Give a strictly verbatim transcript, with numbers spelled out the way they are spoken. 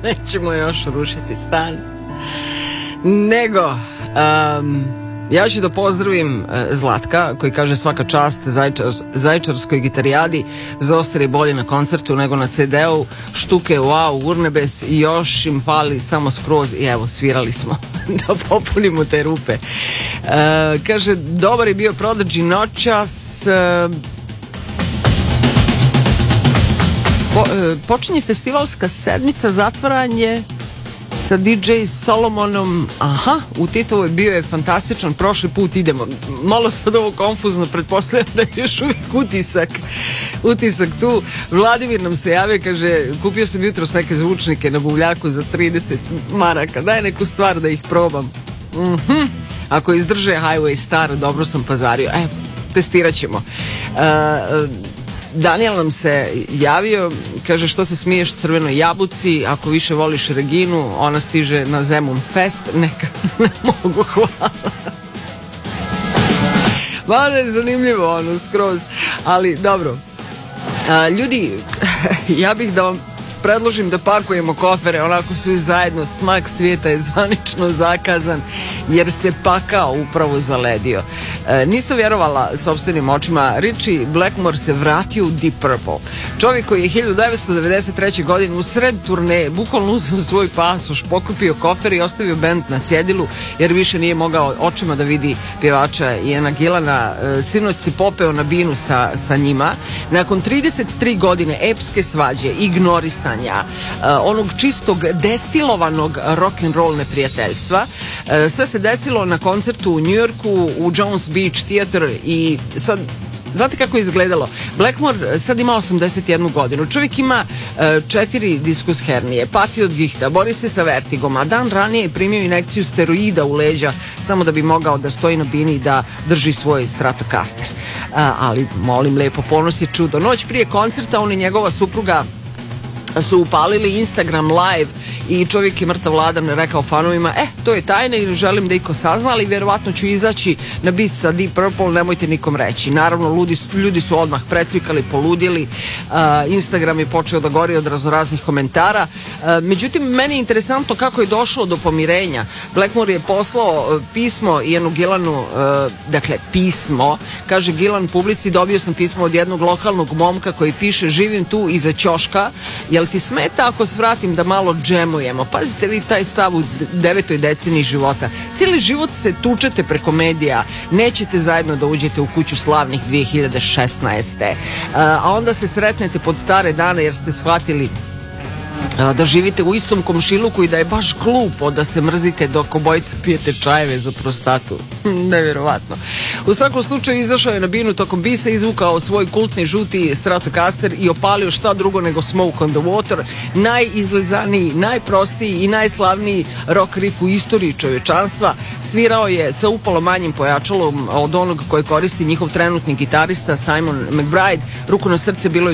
nećemo još rušiti stan. Nego, um, ja ću da pozdravim uh, Zlatka, koji kaže svaka čast Zajčar, Zajčarskoj gitarijadi, zaostari bolje na koncertu nego na ce de-u, štuke wow, urnebes i još im fali samo skroz i evo, svirali smo da popunimo te rupe. Uh, kaže, dobar je bio Prodigy noćas. Uh, po, uh, počinje festivalska sedmica, zatvaranje sa di džej Solomonom. Aha, u Titovu je bio je fantastičan, prošli put idemo. Malo sad ovo konfuzno, pretpostavljam da je još uvijek utisak utisak tu. Vladimir nam se javio, kaže, kupio sam jutros neke zvučnike na buvljaku za trideset maraka, daj neku stvar da ih probam. Mhm. Ako izdrže Highway Star, dobro sam pazario. E, testirat ćemo. Uh, Daniel nam se javio, kaže, što se smiješ crvenoj jabuci, ako više voliš Reginu, ona stiže na Zemun Fest, neka ne mogu, hvala. Malo je zanimljivo ono, skroz, ali dobro. A, ljudi, ja bih da vam predložim da pakujemo kofere, onako svi zajedno, smak svijeta je zvanično zakazan, jer se pakao upravo zaledio. E, nisam vjerovala sopstvenim očima. Richie Blackmore se vratio u Deep Purple. Čovjek koji je hiljadu devetsto devedeset treće. godine u sred turneje bukvalno uzeo svoj pasoš, pokupio kofer i ostavio bend na cjedilu, jer više nije mogao očima da vidi pjevača Iana Gillana. E, sinoć se popeo na binu sa, sa njima. Nakon trideset tri godine epske svađe, ignorisanja, Uh, onog čistog destilovanog rock'n'roll neprijateljstva, uh, sve se desilo na koncertu u Njujorku u Jones Beach Theater i sad znate kako je izgledalo? Blackmore sad ima osamdeset jednu godinu. Čovjek ima uh, četiri diskus hernije, pati od gihta, bori se sa vertigom, a dan ranije je primio injekciju steroida u leđa samo da bi mogao da stoji na bini i da drži svoj Stratocaster. Uh, ali, molim lepo, ponos je čudo. Noć prije koncerta on i njegova supruga su upalili Instagram live i čovjek je mrtav ladan rekao fanovima, e, to je tajna i želim da iko sazna, ali vjerovatno ću izaći na bis sa Deep Purple, nemojte nikom reći. Naravno, ljudi, ljudi su odmah precvikali, poludjeli, uh, Instagram je počeo da gori od raznoraznih komentara. Uh, međutim, meni je interesantno kako je došlo do pomirenja. Blackmore je poslao uh, pismo Ianu Gillanu, uh, dakle, pismo, kaže Gillan publici, dobio sam pismo od jednog lokalnog momka koji piše, živim tu iza ćoška, jel ti smeta ako svratim da malo džemujemo? Pazite vi taj stav u devetoj deceniji života. Cijeli život se tučete preko medija, nećete zajedno da uđete u kuću slavnih dvije hiljade šesnaeste. A onda se sretnete pod stare dane jer ste shvatili da živite u istom komšiluku i da je baš glupo da se mrzite dok obojica pijete čajeve za prostatu. Nevjerovatno. U svakom slučaju izašao je na binu tokom bisa, izvukao svoj kultni žuti Stratocaster i opalio šta drugo nego Smoke on the Water, najizlizaniji, najprostiji i najslavniji rock riff u istoriji čovječanstva. Svirao je sa upalo manjim pojačalom od onog koji koristi njihov trenutni gitarista Simon McBride. Ruku na srce, bilo je